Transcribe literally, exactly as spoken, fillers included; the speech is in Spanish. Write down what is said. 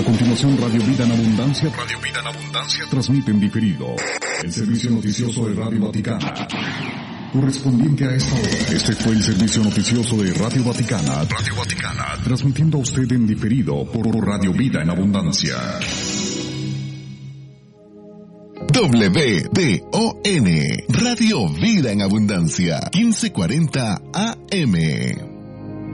continuación, Radio Vida en Abundancia. Radio Vida en Abundancia transmite en diferido el servicio noticioso de Radio Vaticana, correspondiente a esta hora. Este fue el servicio noticioso de Radio Vaticana. Radio Vaticana, transmitiendo a usted en diferido por Radio Vida en Abundancia. W D O N, Radio Vida en Abundancia, quince cuarenta A M.